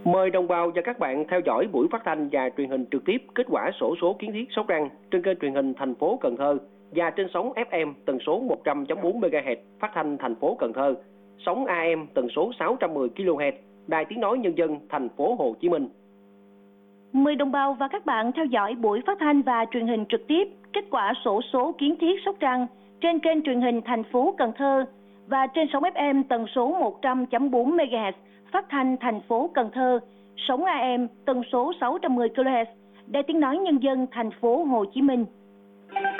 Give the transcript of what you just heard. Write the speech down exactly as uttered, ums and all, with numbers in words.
Mời đồng bào và các bạn theo dõi buổi phát thanh và truyền hình trực tiếp kết quả xổ số kiến thiết Sóc Trăng trên kênh truyền hình thành phố Cần Thơ và trên sóng ép em tần số một trăm chấm bốn mê ga héc phát thanh thành phố Cần Thơ, sóng a em tần số sáu trăm mười ki lô héc Đài Tiếng nói Nhân dân thành phố Hồ Chí Minh. Mời đồng bào và các bạn theo dõi buổi phát thanh và truyền hình trực tiếp kết quả xổ số kiến thiết Sóc Trăng trên kênh truyền hình thành phố Cần Thơ và trên sóng ép em tần số một trăm chấm bốn mê ga héc phát thanh thành phố Cần Thơ, sóng a em tần số sáu trăm mười ki lô héc Đài Tiếng nói Nhân dân thành phố Hồ Chí Minh.